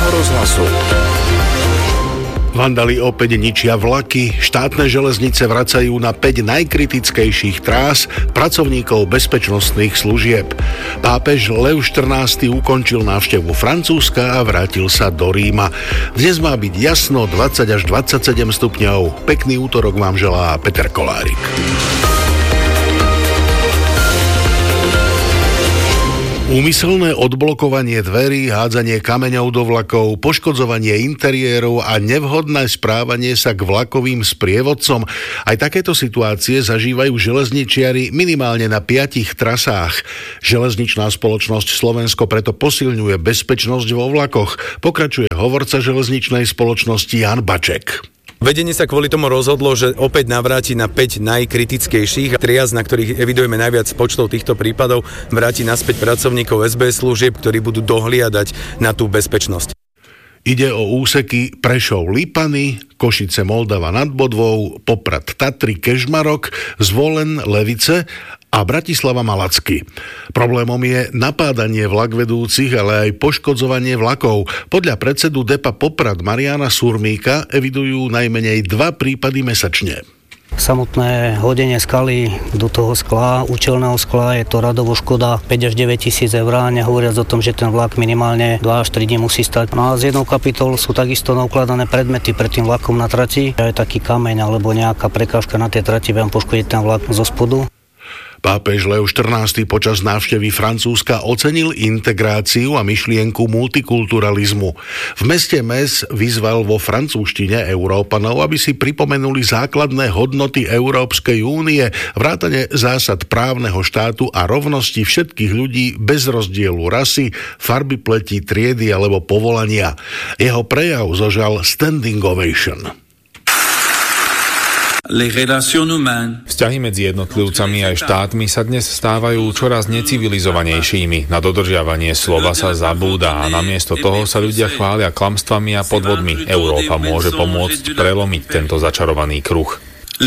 Českého rozhlasu. Vandali opäť ničia vlaky, štátne železnice vracajú na 5 najkritickejších trás pracovníkov bezpečnostných služieb. Pápež Lev XIV ukončil návštevu Francúzska a vrátil sa do Ríma. Dnes má byť jasno 20 až 27 stupňov. Pekný útorok vám želá Peter Kolárik. Úmyselné odblokovanie dverí, hádzanie kameňov do vlakov, poškodzovanie interiérov a nevhodné správanie sa k vlakovým sprievodcom. Aj takéto situácie zažívajú železničiari minimálne na 5 trasách. Železničná spoločnosť Slovensko preto posilňuje bezpečnosť vo vlakoch. Pokračuje hovorca železničnej spoločnosti Jan Baček. Vedenie sa kvôli tomu rozhodlo, že opäť navráti na 5 najkritickejších triáz, na ktorých evidujeme najviac počtov týchto prípadov, vráti naspäť pracovníkov SBS služieb, ktorí budú dohliadať na tú bezpečnosť. Ide o úseky Prešov-Lipany, Košice-Moldava nad Bodvou, Poprad-Tatry, Kežmarok, Zvolen-Levice a Bratislava-Malacky. Problémom je napádanie vlakvedúcich, ale aj poškodzovanie vlakov. Podľa predsedu DEPA Poprad Mariána Surmíka evidujú najmenej 2 prípady mesačne. Samotné hodenie skaly do toho skla, účelného skla, je to radovo škoda 5 až 9 tisíc eur, nehovoriac o tom, že ten vlak minimálne 2 až 3 dní musí stať. No a z jednou kapitol sú takisto naukladané predmety pred tým vlakom na trati. Aj taký kameň alebo nejaká prekážka na tej trati vám poškodí ten vlak zo spodu. Pápež Lev XIV počas návštevy Francúzska ocenil integráciu a myšlienku multikulturalizmu. V meste Metz vyzval vo francúzštine Európanov, aby si pripomenuli základné hodnoty Európskej únie, vrátane zásad právneho štátu a rovnosti všetkých ľudí bez rozdielu rasy, farby pleti, triedy alebo povolania. Jeho prejav zožal standing ovation. Vzťahy medzi jednotlivcami aj štátmi sa dnes stávajú čoraz necivilizovanejšími. Na dodržiavanie slova sa zabúda a namiesto toho sa ľudia chvália klamstvami a podvodmi. Európa môže pomôcť prelomiť tento začarovaný kruh.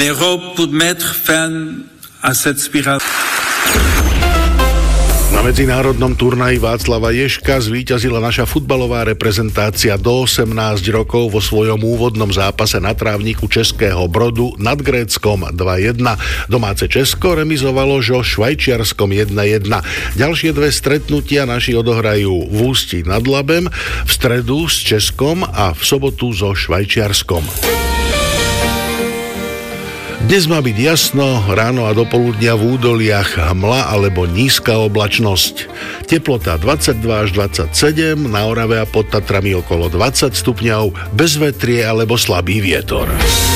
Na medzinárodnom turnaji Václava Ježka zvíťazila naša futbalová reprezentácia do 18 rokov vo svojom úvodnom zápase na trávniku Českého Brodu nad Gréckom 2-1. Domáce Česko remizovalo so Švajčiarskom 1-1. Ďalšie 2 stretnutia naši odohrajú v Ústí nad Labem, v stredu s Českom a v sobotu so Švajčiarskom. Dnes má byť jasno, ráno a dopoludnia v údoliach hmla alebo nízka oblačnosť. Teplota 22 až 27, na Orave a pod Tatrami okolo 20 stupňov, bez vetrie alebo slabý vietor.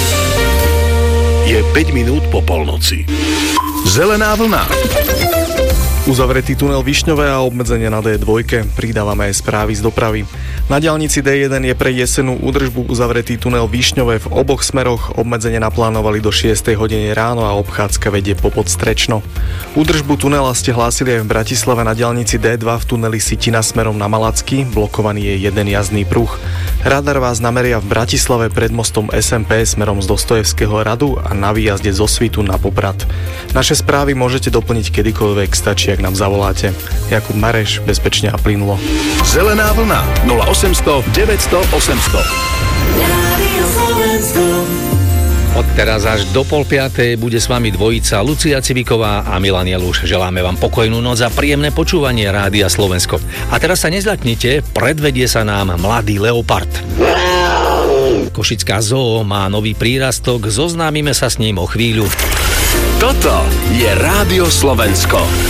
Je 5 minút po polnoci. Zelená vlna. Uzavretý tunel Višňové a obmedzenie na D2. Pridávame aj správy z dopravy. Na diaľnici D1 je pre jesenú údržbu uzavretý tunel Višňové v oboch smeroch. Obmedzenie naplánovali do 6 hodiny ráno a obchádzka vedie po Podstrečno. Údržbu tunela ste hlásili aj v Bratislave na diaľnici D2 v tuneli Sitina smerom na Malacky. Blokovaný je jeden jazdný pruh. Radar vás nameria v Bratislave pred mostom SMP smerom z Dostojevského radu a na výjazde zo Svitu na Poprad. Naše správy môžete doplniť kedykoľvek, stačí, ak nám zavoláte. Jakub Mareš, bezpečne a plynulo. Zelená vlna 0800 900 800. Od teraz až do 4:30 bude s vami dvojica Lucia Civiková a Milan Jeluš. Želáme vám pokojnú noc a príjemné počúvanie Rádia Slovensko. A teraz sa nezľaknite, predvedie sa nám mladý leopard. Košická zoo má nový prírastok, zoznámime sa s ním o chvíľu. Toto je Rádio Slovensko.